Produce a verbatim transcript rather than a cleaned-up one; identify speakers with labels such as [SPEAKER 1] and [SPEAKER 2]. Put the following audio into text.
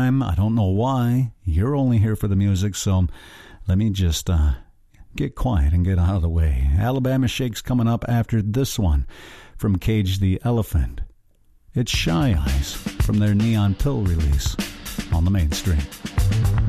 [SPEAKER 1] time. I don't know why. You're only here for the music, so let me just uh, get quiet and get out of the way. Alabama Shake's coming up after this one from Cage the Elephant. It's Shy Eyes from their Neon Pill release on the Mainstream.